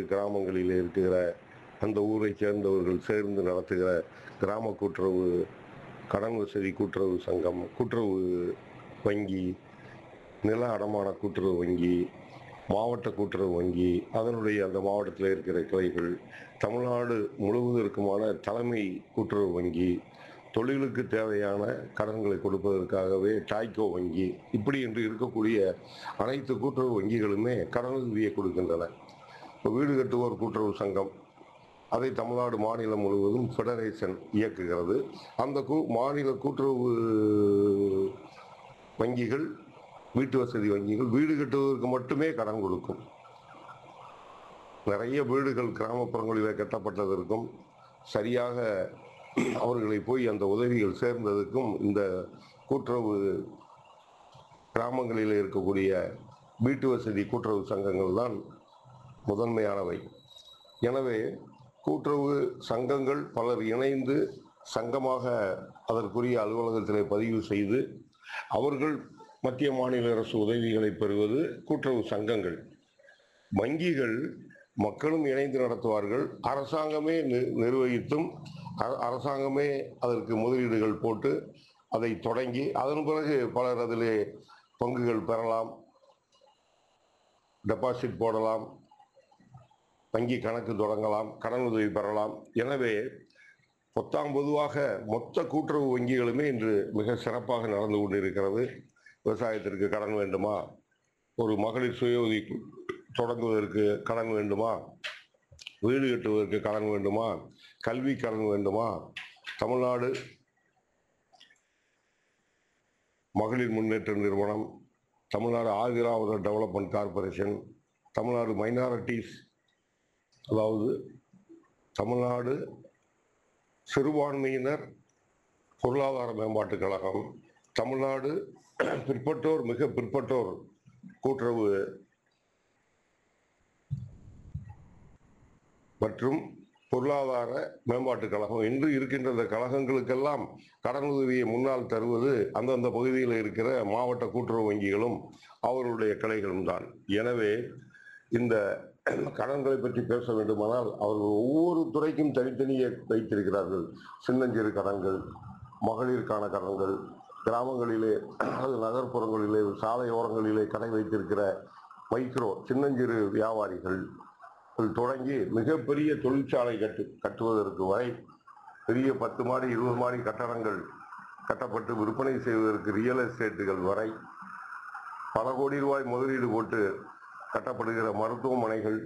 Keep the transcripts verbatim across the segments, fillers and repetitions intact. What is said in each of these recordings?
கிராமங்களில் இருக்கிற அந்த ஊரை சேர்ந்தவர்கள் சேர்ந்து நடத்துகிற கிராம கூட்டுறவு கடன் வசதி கூட்டுறவு சங்கம், கூட்டுறவு வங்கி, நில அடமான கூட்டுறவு வங்கி, மாவட்ட கூட்டுறவு வங்கி, அதனுடைய அந்த மாவட்டத்தில் இருக்கிற கிளைகள், தமிழ்நாடு முழுவதற்குமான தலைமை கூட்டுறவு வங்கி, தொழிலுக்கு தேவையான கடன்களை கொடுப்பதற்காகவே டாய்கோ வங்கி, இப்படி என்று இருக்கக்கூடிய அனைத்து கூட்டுறவு வங்கிகளுமே கடனுதவியை கொடுக்கின்றன. இப்போ வீடு கட்டுவோர் கூட்டுறவு சங்கம், அதை தமிழ்நாடு மாநிலம் முழுவதும் ஃபெடரேஷன் இயக்குகிறது. அந்த கூ மாநில கூட்டுறவு வங்கிகள், வீட்டு வசதி வங்கிகள் வீடு கட்டுவதற்கு மட்டுமே கடன் கொடுக்கும். நிறைய வீடுகள் கிராமப்புறங்களில் கட்டப்பட்டதற்கும் சரியாக அவர்களை போய் அந்த உதவிகள் சேர்ந்ததுக்கும் இந்த கூட்டுறவு கிராமங்களில் இருக்கக்கூடிய வீட்டு வசதி கூட்டுறவு சங்கங்கள் தான் முதன்மையானவை. எனவே கூட்டுறவு சங்கங்கள் பலர் இணைந்து சங்கமாக அதற்குரிய அலுவலகத்திலே பதிவு செய்து அவர்கள் மத்திய மாநில அரசு உதவிகளை பெறுவது கூட்டுறவு சங்கங்கள். வங்கிகள் மக்களும் இணைந்து நடத்துவார்கள். அரசாங்கமே நிர்வகித்தும் அரசாங்கமே அதற்கு முதலீடுகள் போட்டு அதை தொடங்கி அதன் பிறகு பலர் அதிலே பங்குகள் பெறலாம், டெபாசிட் போடலாம், வங்கி கணக்கு தொடங்கலாம், கடன் உதவி பெறலாம். எனவே பொத்தாம் பொதுவாக மொத்த கூட்டுறவு வங்கிகளுமே இன்று மிக சிறப்பாக நடந்து கொண்டிருக்கிறது. விவசாயத்திற்கு கடன் வேண்டுமா, ஒரு மகளிர் சுய உதவி தொடங்குவதற்கு கடன் வேண்டுமா, வீடு கட்டுவதற்கு கடன் வேண்டுமா, கல்வி கடன் வேண்டுமா, தமிழ்நாடு மகளிர் முன்னேற்ற நிறுவனம், Tamil Nadu Adi Dravida development corporation, Tamil Nadu minorities, அதாவது தமிழ்நாடு சிறுபான்மையினர் பொருளாதார மேம்பாட்டுக் கழகம், தமிழ்நாடு பிற்பட்டோர் மிக பிற்பட்டோர் கூட்டுறவு மற்றும் பொருளாதார மேம்பாட்டுக் கழகம் என்று இருக்கின்ற இந்த கழகங்களுக்கெல்லாம் கடனுதவியை முன்னால் தருவது அந்தந்த பகுதியில் இருக்கிற மாவட்ட கூட்டுறவு வங்கிகளும் அவர்களுடைய கிளைகளும் தான். எனவே இந்த கடன்களை பற்றி பேச வேண்டுமானால் அவர்கள் ஒவ்வொரு துறைக்கும் தனித்தனியே வைத்திருக்கிறார்கள். சின்னஞ்சிறு கடன்கள், மகளிருக்கான கடன்கள், கிராமங்களிலே அல்லது நகர்ப்புறங்களிலே சாலையோரங்களிலே கடை வைத்திருக்கிற மைக்ரோ சின்னஞ்சிறு வியாபாரிகள் தொடங்கி மிகப்பெரிய தொழிற்சாலை கட்டு கட்டுவதற்கு வரை பெரிய பத்து மாடி இருபது மாடி கட்டடங்கள் கட்டப்பட்டு விற்பனை செய்வதற்கு ரியல் எஸ்டேட்டுகள் வரை பல கோடி ரூபாய் முதலீடு போட்டு கட்டப்படுகிற மருத்துவமனைகள்,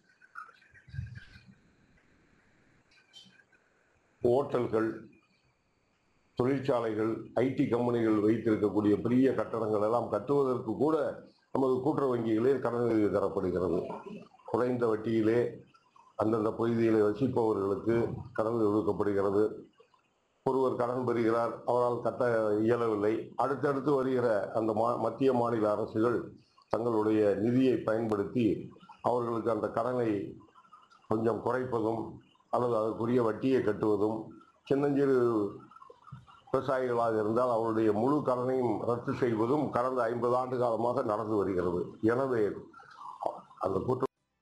ஓட்டல்கள், தொழிற்சாலைகள், ஐடி கம்பெனிகள் வைத்திருக்கக்கூடிய பெரிய கட்டடங்கள் எல்லாம் கட்டுவதற்கு கூட நமது கூட்டுறவு வங்கிகளே கடனுதவி தரப்படுகிறது. குறைந்த வட்டியிலே அந்தந்த பகுதியிலே வசிப்பவர்களுக்கு கடன் கொடுக்கப்படுகிறது. ஒருவர் கடன் பெறுகிறார், அவரால் கட்ட இயலவில்லை, அடுத்தடுத்து வருகிற அந்த மா மத்திய மாநில அரசுகள் தங்களுடைய நிதியை பயன்படுத்தி அவர்களுக்கு அந்த கடனை கொஞ்சம் குறைப்பதும் அல்லது அதற்குரிய வட்டியை கட்டுவதும், சின்னஞ்சிறு விவசாயிகளாக இருந்தால் அவருடைய முழு கடனையும் ரத்து செய்வதும் கடந்த ஐம்பது ஆண்டு காலமாக நடந்து வருகிறது. எனவே அந்த கூட்டு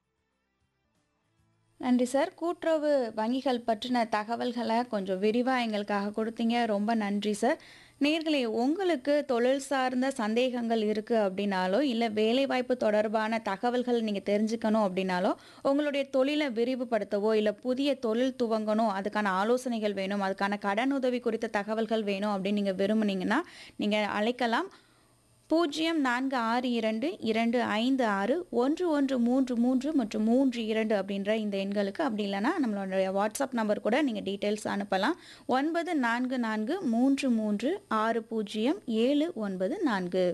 நன்றி சார். கூட்டுறவு வங்கிகள் பற்றின தகவல்களை கொஞ்சம் விரிவாக எங்களுக்காக கொடுத்தீங்க. ரொம்ப நன்றி சார். நேர்களே, உங்களுக்கு தொழில் சார்ந்த சந்தேகங்கள் இருக்குது அப்படின்னாலோ, இல்லை வேலைவாய்ப்பு தொடர்பான தகவல்கள் நீங்கள் தெரிஞ்சுக்கணும் அப்படின்னாலோ, உங்களுடைய தொழிலை விரிவுபடுத்தவோ, இல்லை புதிய தொழில் துவங்கணும், அதுக்கான ஆலோசனைகள் வேணும், அதுக்கான கடன் உதவி குறித்த தகவல்கள் வேணும் அப்படின்னு நீங்கள் விரும்புனீங்கன்னா நீங்கள் அழைக்கலாம். பூஜ்ஜியம் நான்கு ஆறு இரண்டு இரண்டு ஐந்து ஆறு ஒன்று ஒன்று மூன்று மூன்று மற்றும் மூன்று இரண்டு அப்படின்ற இந்த எண்களுக்கு, அப்படி இல்லைனா நம்மளுடைய வாட்ஸ்அப் நம்பர் கூட நீங்கள் டீட்டெயில்ஸ் அனுப்பலாம். ஒன்பது நான்கு நான்கு மூன்று மூன்று ஆறு பூஜ்ஜியம் ஏழு ஒன்பது நான்கு.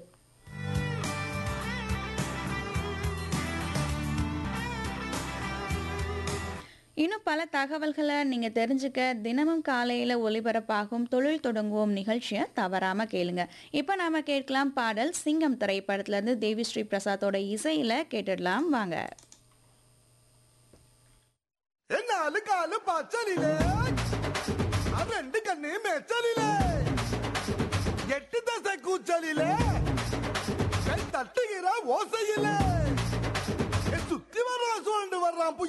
இன்னும் பல தகவல்களை நீங்கள் தெரிஞ்சுக்க தினமும் காலையில் ஒளிபரப்பாகும் தொழில் தொடங்குவோம் நிகழ்ச்சியை தவறாமல் கேளுங்க. இப்போ நாம கேட்கலாம் பாடல். சிங்கம் திரைப்படத்திலேருந்து தேவி ஸ்ரீ பிரசாத்தோட இசையில் கேட்டுடலாம் வாங்க. நாலு காலு பச்சலிலே ரெண்டு கண்ணு மெச்சலிலே எட்டு தசை கூச்சலிலே தட்டுகிற ஓசையிலே சுத்தி வர்றான் சுழண்டு வர்றான்